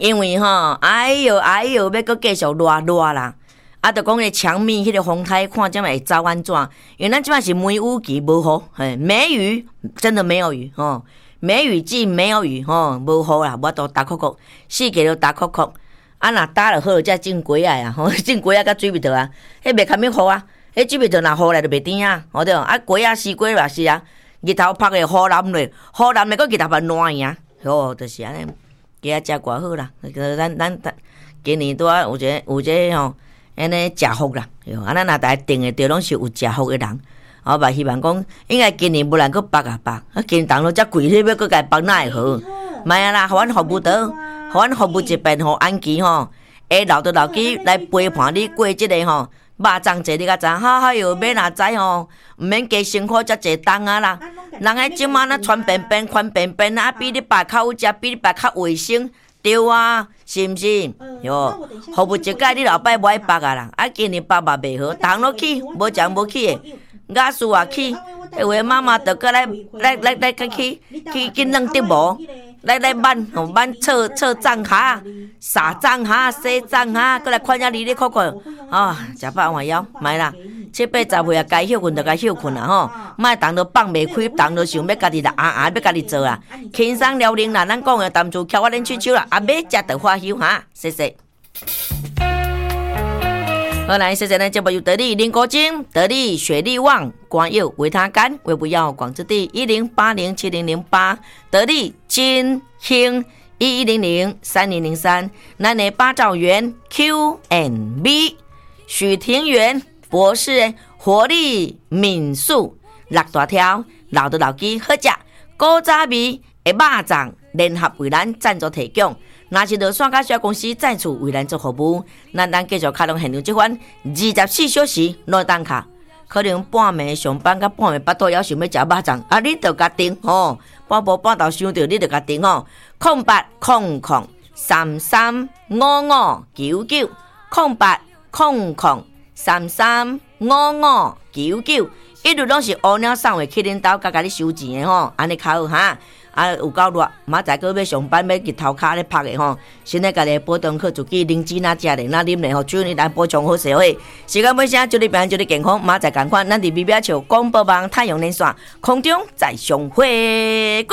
因为吼，哎哟，要搁继续热啦。啊，就讲个强密迄个风台，看怎么会走安怎？因为咱即摆是梅雨季无雨，嘿，梅雨真的没有雨吼，梅雨季没有雨吼，无雨啦，我都打哭哭，四季都打哭哭。啊，若打了好，才种果仔啊，吼，种果仔甲水蜜桃啊，迄袂堪要雨啊，迄水蜜桃若雨来就袂甜啊，好对。啊，果仔西瓜嘛是啊，日头晒个雨淋咧，雨淋咧，搁日头把烂呀，吼，就是安尼，加食偌好啦。咱今年拄啊有一个吼。安尼食福啦，啊，咱若大家定的着拢是有食福的人，我嘛希望讲，应该今年无人搁拔啊拔，今年当初遮贵，你要搁家拔哪会好？莫啊啦，互阮服务倒，互阮服务一遍，互安琪吼，下老倒去来陪伴你过即个吼，肉粽节你甲知？哎哟，要若知吼，毋免加辛苦遮济冬啊啦，人个即满那穿便便啊，比你拔较好食，比你拔较卫生。对啊，是毋是？哟，服务一届你后摆无爱拔啊啦，啊今年拔嘛袂好，冬落去无讲无去的，雅思也去，迄位妈妈着搁来去弄点无，来挽测粽下、撒粽下、洗粽下，搁来看下哩哩看看，啊，食饱换枵，莫啦。7、8、10岁啊，该休困就该休困啦吼，莫当着放袂开，当着想要家己来要家己做啦，轻松了能啦。咱讲的淡厝翘我恁手啦，啊要食就花休哈，谢谢。好来，谢谢咱节目由得力林国精、得力雪力旺、广药维他甘、胃不药广之地10807008，得力金兴11003003，咱的八兆元 Q&B 许庭元。博士活力民宿6大条，老的老鸡好食，古早味的肉粽联合为咱赞助提供。若是落线甲小公司再次为咱做服务，咱继续开放现场这款24小时内当卡。可能半暝上班甲半暝巴肚枵想要食肉粽，啊，你着甲订吼，半晡半昼想着你着甲订吼，0800335599，0800335599，一律拢是乌鸟送回去恁兜，甲你收钱的吼，安尼较好哈。啊，有够热，明仔载要上班要日头骹咧拍的吼，先来家己保重好自己，零脂哪食咧，哪啉咧吼，酒你来补充好社会。时间尾声，祝你平安，祝你健康，明仔载同款，咱伫美表桥广播网太阳连线空中再相会。